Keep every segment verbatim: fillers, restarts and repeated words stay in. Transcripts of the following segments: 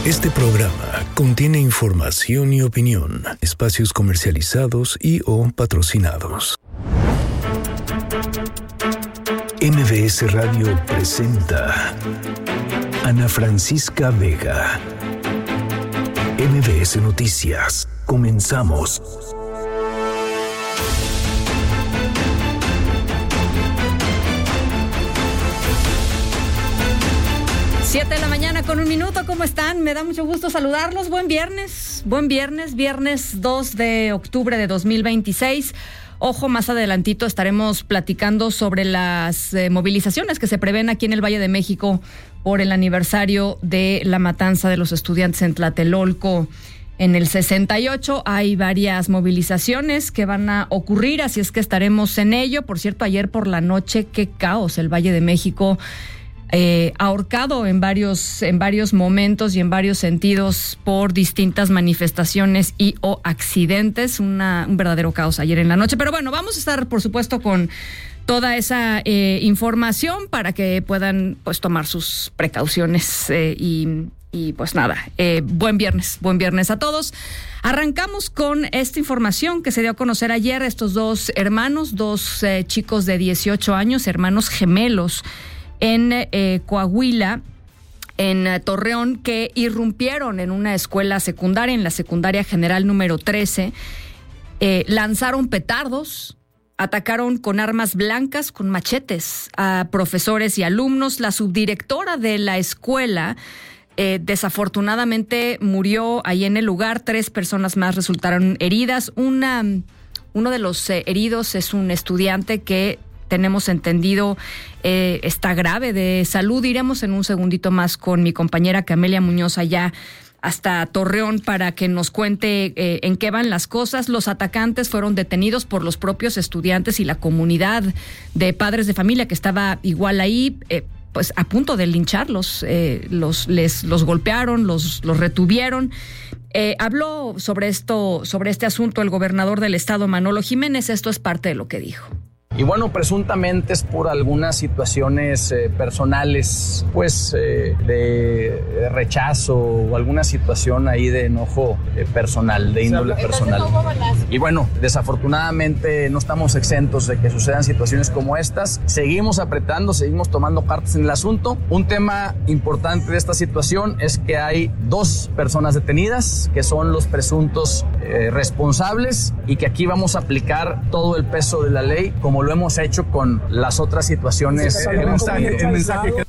Este programa contiene información y opinión, espacios comercializados y o patrocinados. M V S Radio presenta Ana Francisca Vega. M V S Noticias. Comenzamos. Siete de la mañana con un minuto, ¿cómo están? Me da mucho gusto saludarlos. Buen viernes, buen viernes, viernes dos de octubre de dos mil veintiséis. Ojo, más adelantito estaremos platicando sobre las eh, movilizaciones que se prevén aquí en el Valle de México por el aniversario de la matanza de los estudiantes en Tlatelolco en el sesenta y ocho. Hay varias movilizaciones que van a ocurrir, así es que estaremos en ello. Por cierto, ayer por la noche, qué caos el Valle de México. Eh, ahorcado en varios, en varios momentos y en varios sentidos por distintas manifestaciones y o accidentes, una, un verdadero caos ayer en la noche. Pero bueno, vamos a estar, por supuesto, con toda esa eh, información para que puedan pues tomar sus precauciones eh, y, y pues nada, eh, buen viernes, buen viernes a todos. Arrancamos con esta información que se dio a conocer ayer. Estos dos hermanos, dos eh, chicos de dieciocho años, hermanos gemelos, en eh, Coahuila, en eh, Torreón, que irrumpieron en una escuela secundaria, en la secundaria general número trece, eh, lanzaron petardos, atacaron con armas blancas, con machetes a profesores y alumnos. La subdirectora de la escuela eh, desafortunadamente murió ahí en el lugar. Tres personas más resultaron heridas. Una, uno de los eh, heridos es un estudiante que tenemos entendido eh, está grave de salud. Iremos en un segundito más con mi compañera Camelia Muñoz allá hasta Torreón para que nos cuente eh, en qué van las cosas. Los atacantes fueron detenidos por los propios estudiantes y la comunidad de padres de familia que estaba igual ahí, eh, pues a punto de lincharlos. Eh, los, les, los golpearon, los, los retuvieron. Eh, habló sobre esto, sobre este asunto el gobernador del estado, Manolo Jiménez. Esto es parte de lo que dijo. Y bueno, presuntamente es por algunas situaciones eh, personales, pues eh, de rechazo o alguna situación ahí de enojo eh, personal, de índole personal. Y bueno, desafortunadamente no estamos exentos de que sucedan situaciones como estas. Seguimos apretando, seguimos tomando cartas en el asunto. Un tema importante de esta situación es que hay dos personas detenidas, que son los presuntos eh, responsables, y que aquí vamos a aplicar todo el peso de la ley, como lo hemos hecho con las otras situaciones. Sí, el mensaje, el mensaje que...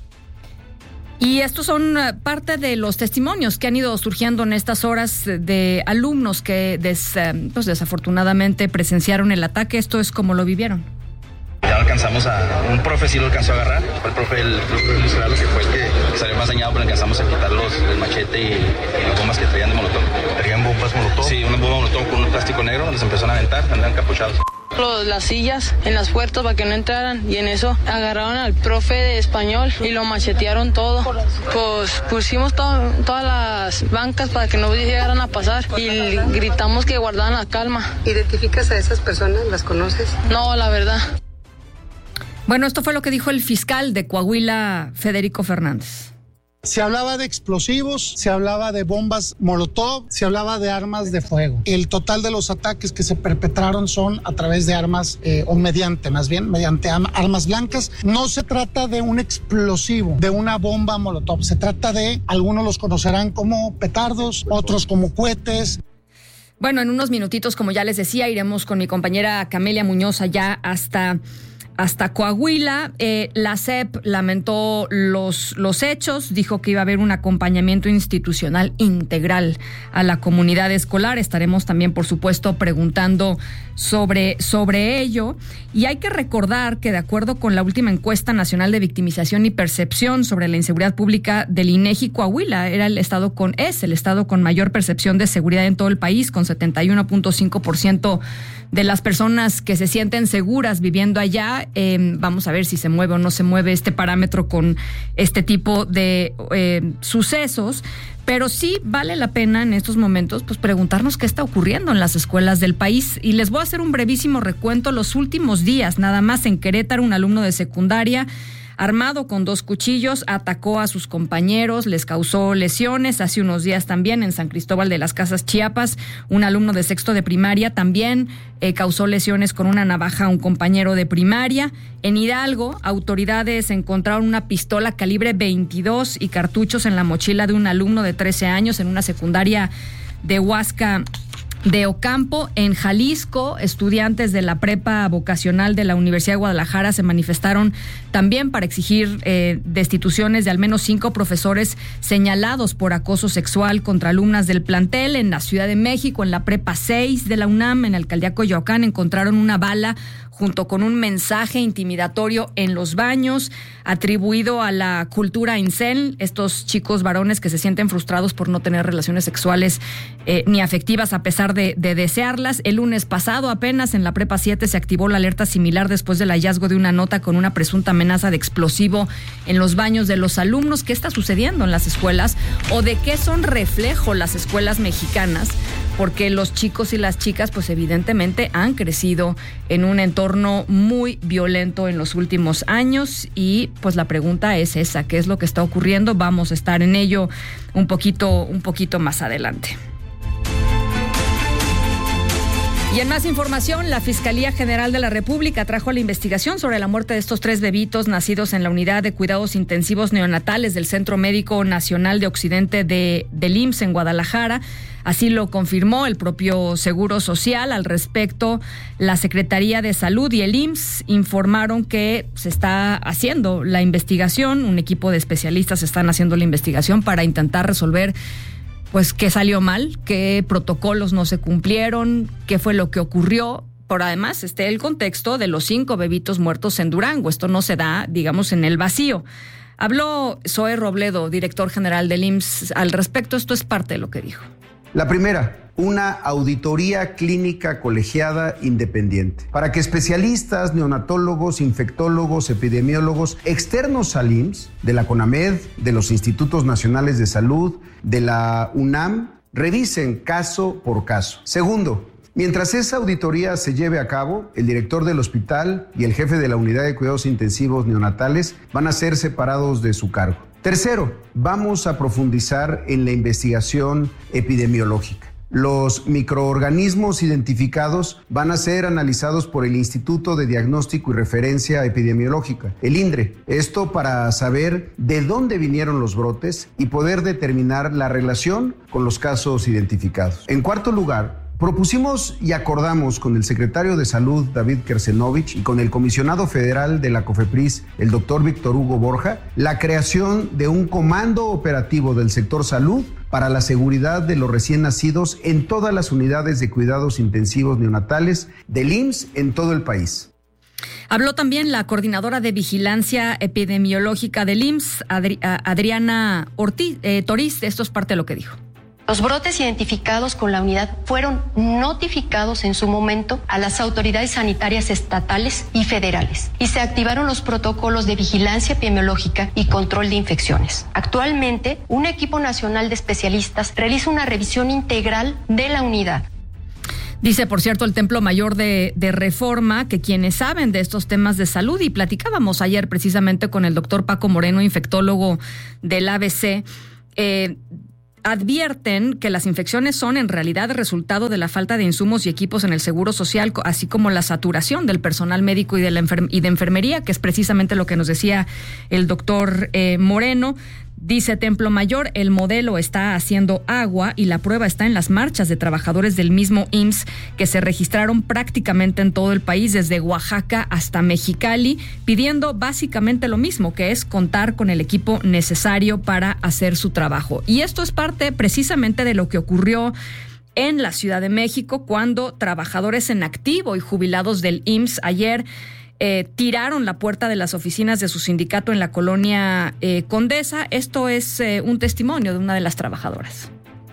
Y estos son parte de los testimonios que han ido surgiendo en estas horas de alumnos que des, pues desafortunadamente presenciaron el ataque. Esto es como lo vivieron. Ya alcanzamos a... Un profe sí lo alcanzó a agarrar. Fue el profe, el profe Israel, que fue el que salió más dañado, pero alcanzamos a quitar los, el machete y, y las bombas que traían de molotov. ¿Traían bombas molotov? Sí, una bomba molotov con un plástico negro. Les empezaron a aventar, andaban encapuchados. Los, las sillas en las puertas para que no entraran, y en eso agarraron al profe de español y lo machetearon todo. Pues pusimos to, todas las bancas para que no llegaran a pasar y gritamos que guardaran la calma. ¿Identificas a esas personas? ¿Las conoces? No, la verdad. Bueno, esto fue lo que dijo el fiscal de Coahuila, Federico Fernández. Se hablaba de explosivos, se hablaba de bombas molotov, se hablaba de armas de fuego. El total de los ataques que se perpetraron son a través de armas, eh, o mediante, más bien, mediante armas blancas. No se trata de un explosivo, de una bomba molotov. Se trata de, algunos los conocerán como petardos, otros como cohetes. Bueno, en unos minutitos, como ya les decía, iremos con mi compañera Camelia Muñoz allá hasta... hasta Coahuila. Eh, la S E P lamentó los, los hechos, dijo que iba a haber un acompañamiento institucional integral a la comunidad escolar. Estaremos también, por supuesto, preguntando sobre, sobre ello. Y hay que recordar que, de acuerdo con la última encuesta nacional de victimización y percepción sobre la inseguridad pública del INEGI, Coahuila era el estado con, es el estado con mayor percepción de seguridad en todo el país, con setenta y uno punto cinco por ciento de las personas que se sienten seguras viviendo allá. Eh, vamos a ver si se mueve o no se mueve este parámetro con este tipo de eh, sucesos. Pero sí vale la pena en estos momentos pues preguntarnos qué está ocurriendo en las escuelas del país. Y les voy a hacer un brevísimo recuento. Los últimos días, nada más en Querétaro, un alumno de secundaria armado con dos cuchillos, atacó a sus compañeros, les causó lesiones. Hace unos días también en San Cristóbal de las Casas, Chiapas, un alumno de sexto de primaria también eh, causó lesiones con una navaja a un compañero de primaria. En Hidalgo, autoridades encontraron una pistola calibre veintidós y cartuchos en la mochila de un alumno de trece años en una secundaria de Huasca de Ocampo. En Jalisco, estudiantes de la prepa vocacional de la Universidad de Guadalajara se manifestaron también para exigir eh, destituciones de al menos cinco profesores señalados por acoso sexual contra alumnas del plantel. En la Ciudad de México, en la prepa seis de la UNAM, en la alcaldía Coyoacán, encontraron una bala junto con un mensaje intimidatorio en los baños, atribuido a la cultura incel, estos chicos varones que se sienten frustrados por no tener relaciones sexuales eh, ni afectivas a pesar de, de desearlas. El lunes pasado apenas en la prepa siete se activó la alerta similar después del hallazgo de una nota con una presunta amenaza de explosivo en los baños de los alumnos. ¿Qué está sucediendo en las escuelas? ¿O de qué son reflejo las escuelas mexicanas? Porque los chicos y las chicas, pues evidentemente han crecido en un entorno muy violento en los últimos años y pues la pregunta es esa, ¿qué es lo que está ocurriendo? Vamos a estar en ello un poquito, un poquito más adelante. Y en más información, la Fiscalía General de la República trajo la investigación sobre la muerte de estos tres bebitos nacidos en la Unidad de Cuidados Intensivos Neonatales del Centro Médico Nacional de Occidente de, del I M S S en Guadalajara. Así lo confirmó el propio Seguro Social. Al respecto, la Secretaría de Salud y el I M S S informaron que se está haciendo la investigación. Un equipo de especialistas están haciendo la investigación para intentar resolver pues qué salió mal, qué protocolos no se cumplieron, qué fue lo que ocurrió. Por además, este el contexto de los cinco bebitos muertos en Durango. Esto no se da, digamos, en el vacío. Habló Zoe Robledo, director general del I M S S, al respecto. Esto es parte de lo que dijo. La primera, una auditoría clínica colegiada independiente, para que especialistas, neonatólogos, infectólogos, epidemiólogos externos al I M S S, de la CONAMED, de los Institutos Nacionales de Salud, de la UNAM, revisen caso por caso. Segundo, mientras esa auditoría se lleve a cabo, el director del hospital y el jefe de la Unidad de Cuidados Intensivos Neonatales van a ser separados de su cargo. Tercero, vamos a profundizar en la investigación epidemiológica. Los microorganismos identificados van a ser analizados por el Instituto de Diagnóstico y Referencia Epidemiológica, el INDRE. Esto para saber de dónde vinieron los brotes y poder determinar la relación con los casos identificados. En cuarto lugar, propusimos y acordamos con el secretario de Salud, David Kersenovich, y con el comisionado federal de la COFEPRIS, el doctor Víctor Hugo Borja, la creación de un comando operativo del sector salud para la seguridad de los recién nacidos en todas las unidades de cuidados intensivos neonatales del I M S S en todo el país. Habló también la coordinadora de vigilancia epidemiológica del I M S S, Adri- Adriana Ortiz, eh, Toriz. Esto es parte de lo que dijo. Los brotes identificados con la unidad fueron notificados en su momento a las autoridades sanitarias estatales y federales y se activaron los protocolos de vigilancia epidemiológica y control de infecciones. Actualmente, un equipo nacional de especialistas realiza una revisión integral de la unidad. Dice, por cierto, el Templo Mayor de, de Reforma que quienes saben de estos temas de salud, y platicábamos ayer precisamente con el doctor Paco Moreno, infectólogo del A B C, eh, advierten que las infecciones son en realidad resultado de la falta de insumos y equipos en el Seguro Social, así como la saturación del personal médico y de la enfer- y de enfermería, que es precisamente lo que nos decía el doctor eh, Moreno. Dice Templo Mayor, el modelo está haciendo agua y la prueba está en las marchas de trabajadores del mismo I M S S que se registraron prácticamente en todo el país, desde Oaxaca hasta Mexicali, pidiendo básicamente lo mismo, que es contar con el equipo necesario para hacer su trabajo. Y esto es parte precisamente de lo que ocurrió en la Ciudad de México cuando trabajadores en activo y jubilados del I M S S ayer Eh, tiraron la puerta de las oficinas de su sindicato en la colonia eh, Condesa. Esto es eh, un testimonio de una de las trabajadoras.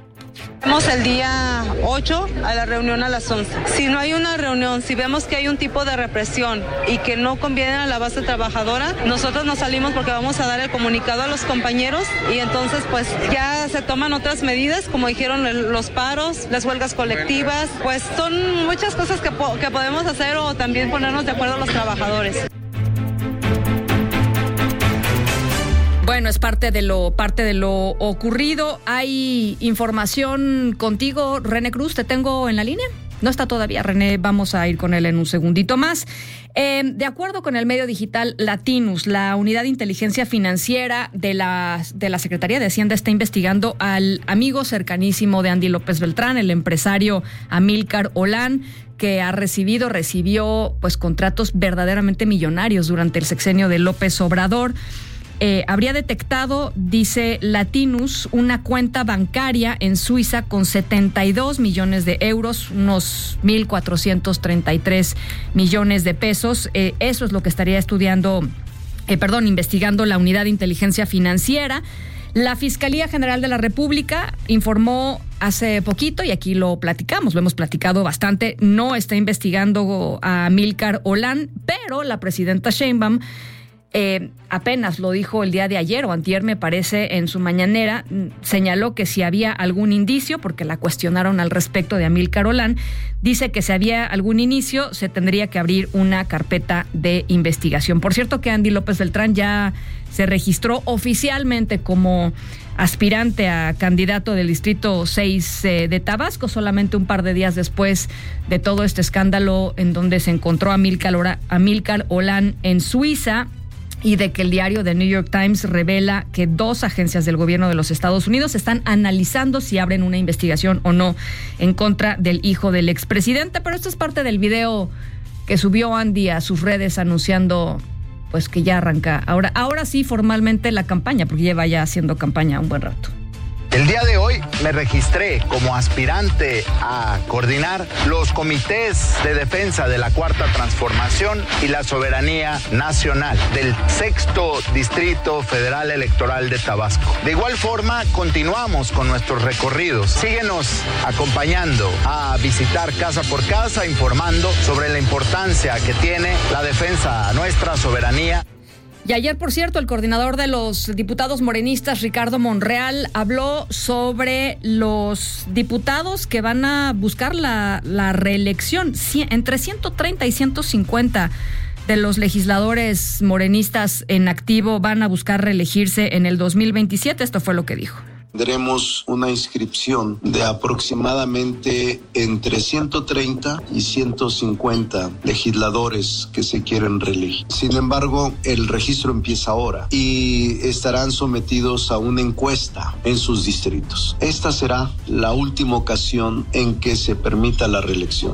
Vamos el día ocho a la reunión a las once. Si no hay una reunión, si vemos que hay un tipo de represión y que no conviene a la base trabajadora, nosotros nos salimos porque vamos a dar el comunicado a los compañeros y entonces pues ya se toman otras medidas, como dijeron los paros, las huelgas colectivas, pues son muchas cosas que, po- que podemos hacer o también ponernos de acuerdo los trabajadores. Bueno, es parte de lo parte de lo ocurrido. Hay información contigo, René Cruz. ¿Te tengo en la línea? No está todavía, René. Vamos a ir con él en un segundito más. Eh, de acuerdo con el medio digital Latinus, la unidad de inteligencia financiera de la, de la Secretaría de Hacienda está investigando al amigo cercanísimo de Andy López Beltrán, el empresario Amílcar Olán, que ha recibido, recibió pues contratos verdaderamente millonarios durante el sexenio de López Obrador. Eh, habría detectado, dice Latinus, una cuenta bancaria en Suiza con setenta y dos millones de euros, unos mil cuatrocientos treinta y tres millones de pesos. Eh, eso es lo que estaría estudiando, eh, perdón, investigando la unidad de inteligencia financiera. La Fiscalía General de la República informó hace poquito, y aquí lo platicamos, lo hemos platicado bastante, no está investigando a Amílcar Olán, pero la presidenta Sheinbaum Eh, apenas lo dijo el día de ayer o antier, me parece, en su mañanera, señaló que si había algún indicio, porque la cuestionaron al respecto de Amílcar Olán, dice que si había algún inicio se tendría que abrir una carpeta de investigación. Por cierto que Andy López Beltrán ya se registró oficialmente como aspirante a candidato del Distrito seis eh, de Tabasco, solamente un par de días después de todo este escándalo en donde se encontró a Amílcar Olán en Suiza, y de que el diario The New York Times revela que dos agencias del gobierno de los Estados Unidos están analizando si abren una investigación o no en contra del hijo del expresidente. Pero esto es parte del video que subió Andy a sus redes anunciando pues que ya arranca ahora, ahora sí formalmente la campaña, porque lleva ya haciendo campaña un buen rato. El día de hoy me registré como aspirante a coordinar los comités de defensa de la Cuarta Transformación y la soberanía nacional del Sexto Distrito Federal Electoral de Tabasco. De igual forma, continuamos con nuestros recorridos. Síguenos acompañando a visitar casa por casa, informando sobre la importancia que tiene la defensa a nuestra soberanía. Y ayer, por cierto, el coordinador de los diputados morenistas, Ricardo Monreal, habló sobre los diputados que van a buscar la, la reelección. Entre ciento treinta y ciento cincuenta de los legisladores morenistas en activo van a buscar reelegirse en el dos mil veintisiete. Esto fue lo que dijo. Tendremos una inscripción de aproximadamente entre ciento treinta y ciento cincuenta legisladores que se quieren reelegir. Sin embargo, el registro empieza ahora y estarán sometidos a una encuesta en sus distritos. Esta será la última ocasión en que se permita la reelección.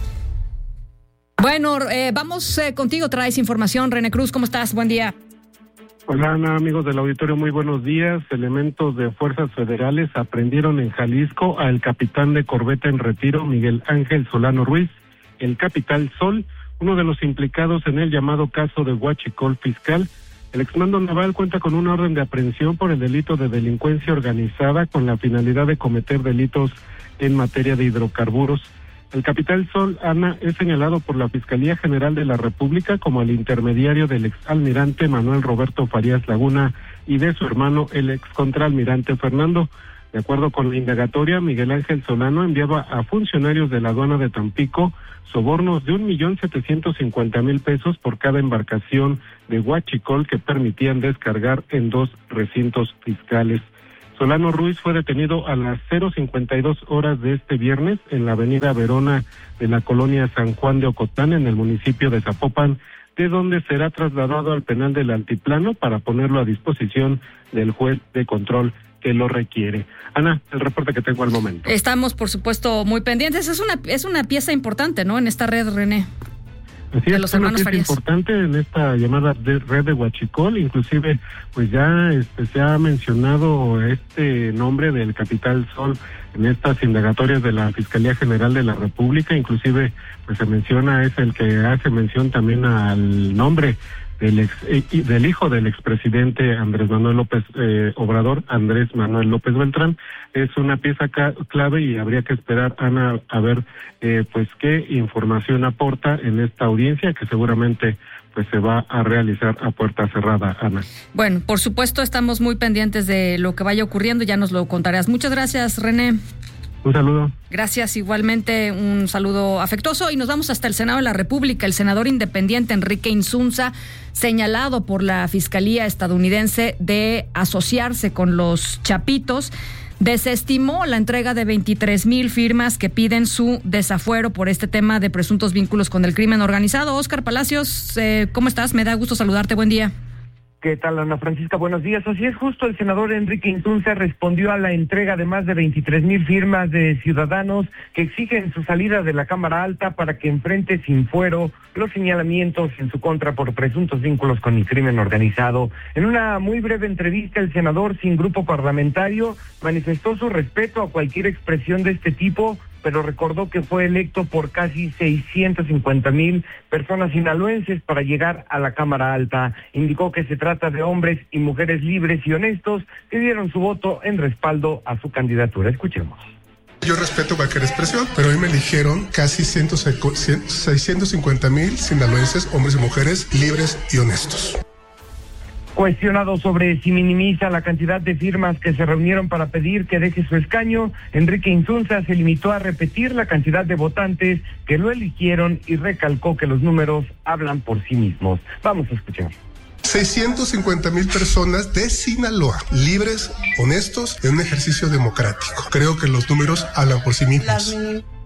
Bueno, eh, vamos eh, contigo, traes información. René Cruz, ¿cómo estás? Buen día. Hola, Ana, amigos del auditorio, muy buenos días. Elementos de fuerzas federales aprendieron en Jalisco al capitán de corbeta en retiro, Miguel Ángel Solano Ruiz, el Capital Sol, uno de los implicados en el llamado caso de Huachicol Fiscal. El exmando naval cuenta con una orden de aprehensión por el delito de delincuencia organizada con la finalidad de cometer delitos en materia de hidrocarburos. El Capital Sol, Ana, es señalado por la Fiscalía General de la República como el intermediario del exalmirante Manuel Roberto Farías Laguna y de su hermano, el excontraalmirante Fernando. De acuerdo con la indagatoria, Miguel Ángel Solano enviaba a funcionarios de la aduana de Tampico sobornos de un millón setecientos cincuenta mil pesos por cada embarcación de huachicol que permitían descargar en dos recintos fiscales. Solano Ruiz fue detenido a las cero cincuenta y dos horas de este viernes en la avenida Verona de la colonia San Juan de Ocotán, en el municipio de Zapopan, de donde será trasladado al penal del Altiplano para ponerlo a disposición del juez de control que lo requiere. Ana, el reporte que tengo al momento. Estamos, por supuesto, muy pendientes. Es una, es una pieza importante, ¿no?, en esta red, René. Así es, una pieza importante en esta llamada de red de Huachicol. Inclusive pues ya este, se ha mencionado este nombre del Capital Sol en estas indagatorias de la Fiscalía General de la República. Inclusive pues se menciona, es el que hace mención también al nombre del ex, eh, del hijo del expresidente Andrés Manuel López eh, Obrador, Andrés Manuel López Beltrán. Es una pieza ca- clave y habría que esperar, Ana, a ver eh, pues qué información aporta en esta audiencia que seguramente pues se va a realizar a puerta cerrada, Ana. Bueno, por supuesto estamos muy pendientes de lo que vaya ocurriendo, ya nos lo contarás. Muchas gracias, René. Un saludo. Gracias, igualmente un saludo afectuoso. Y nos vamos hasta el Senado de la República. El senador independiente Enrique Insunza, señalado por la Fiscalía estadounidense de asociarse con los Chapitos, desestimó la entrega de veintitrés mil firmas que piden su desafuero por este tema de presuntos vínculos con el crimen organizado. Óscar Palacios, eh, ¿cómo estás? Me da gusto saludarte. Buen día. ¿Qué tal, Ana Francisca? Buenos días. Así es, justo el senador Enrique Insunza respondió a la entrega de más de veintitrés mil firmas de ciudadanos que exigen su salida de la Cámara Alta para que enfrente sin fuero los señalamientos en su contra por presuntos vínculos con el crimen organizado. En una muy breve entrevista, el senador sin grupo parlamentario manifestó su respeto a cualquier expresión de este tipo, pero recordó que fue electo por casi seiscientos cincuenta mil personas sinaloenses para llegar a la Cámara Alta. Indicó que se trata de hombres y mujeres libres y honestos que dieron su voto en respaldo a su candidatura. Escuchemos. Yo respeto cualquier expresión, pero hoy me eligieron casi seiscientos cincuenta mil sinaloenses, hombres y mujeres libres y honestos. Cuestionado sobre si minimiza la cantidad de firmas que se reunieron para pedir que deje su escaño, Enrique Insunza se limitó a repetir la cantidad de votantes que lo eligieron y recalcó que los números hablan por sí mismos. Vamos a escuchar. seiscientos cincuenta mil personas de Sinaloa, libres, honestos, en un ejercicio democrático. Creo que los números hablan por sí mismos.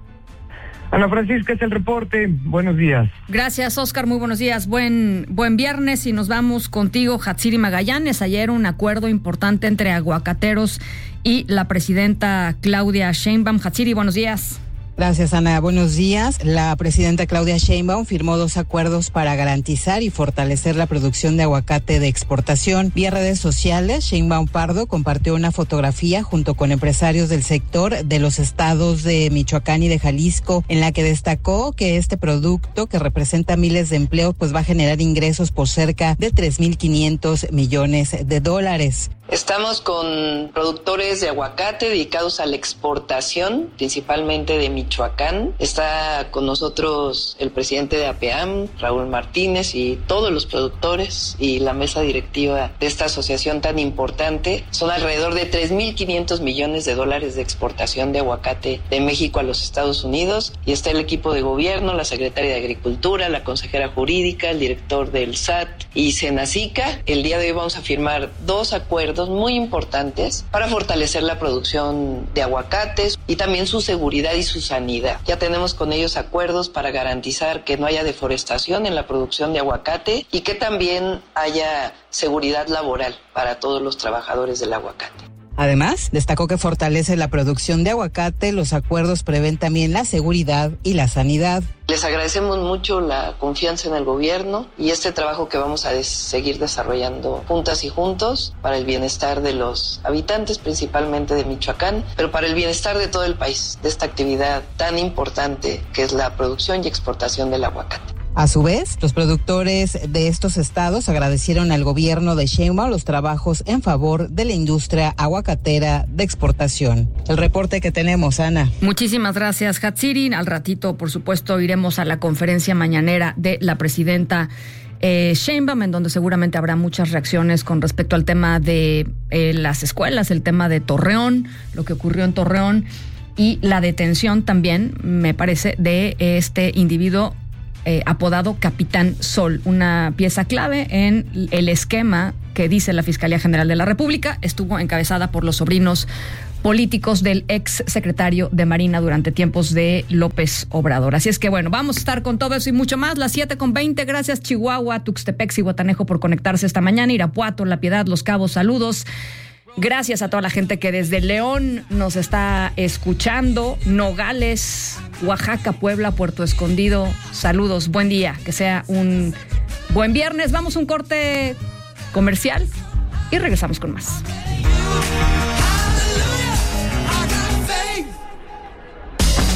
Ana Francisca, es el reporte. Buenos días. Gracias, Óscar. Muy buenos días. Buen buen viernes y nos vamos contigo, Hatsiri Magallanes. Ayer un acuerdo importante entre aguacateros y la presidenta Claudia Sheinbaum. Hatsiri, buenos días. Gracias, Ana. Buenos días. La presidenta Claudia Sheinbaum firmó dos acuerdos para garantizar y fortalecer la producción de aguacate de exportación. Vía redes sociales, Sheinbaum Pardo compartió una fotografía junto con empresarios del sector de los estados de Michoacán y de Jalisco, en la que destacó que este producto, que representa miles de empleos, pues va a generar ingresos por cerca de tres mil quinientos millones de dólares. Estamos con productores de aguacate dedicados a la exportación, principalmente de Michoacán. Está con nosotros el presidente de APEAM, Raúl Martínez, y todos los productores y la mesa directiva de esta asociación tan importante. Son alrededor de tres mil quinientos millones de dólares de exportación de aguacate de México a los Estados Unidos. Y está el equipo de gobierno, la secretaria de Agricultura, la consejera jurídica, el director del S A T y Senacica. El día de hoy vamos a firmar dos acuerdos muy importantes para fortalecer la producción de aguacates y también su seguridad y su sanidad. Ya tenemos con ellos acuerdos para garantizar que no haya deforestación en la producción de aguacate y que también haya seguridad laboral para todos los trabajadores del aguacate. Además, destacó que fortalece la producción de aguacate. Los acuerdos prevén también la seguridad y la sanidad. Les agradecemos mucho la confianza en el gobierno y este trabajo que vamos a des- seguir desarrollando juntas y juntos para el bienestar de los habitantes, principalmente de Michoacán, pero para el bienestar de todo el país, de esta actividad tan importante que es la producción y exportación del aguacate. A su vez, los productores de estos estados agradecieron al gobierno de Sheinbaum los trabajos en favor de la industria aguacatera de exportación. El reporte que tenemos, Ana. Muchísimas gracias, Hatsiri. Al ratito, por supuesto, iremos a la conferencia mañanera de la presidenta eh, Sheinbaum, en donde seguramente habrá muchas reacciones con respecto al tema de eh, las escuelas, el tema de Torreón, lo que ocurrió en Torreón y la detención también, me parece, de este individuo Eh, apodado Capitán Sol, una pieza clave en el esquema que dice la Fiscalía General de la República. Estuvo encabezada por los sobrinos políticos del ex secretario de Marina durante tiempos de López Obrador. Así es que bueno, vamos a estar con todo eso y mucho más. Las siete con veinte. Gracias Chihuahua, Tuxtepec, Zihuatanejo por conectarse esta mañana. Irapuato, La Piedad, Los Cabos, saludos. Gracias a toda la gente que desde León nos está escuchando. Nogales, Oaxaca, Puebla, Puerto Escondido. Saludos, buen día. Que sea un buen viernes. Vamos a un corte comercial y regresamos con más.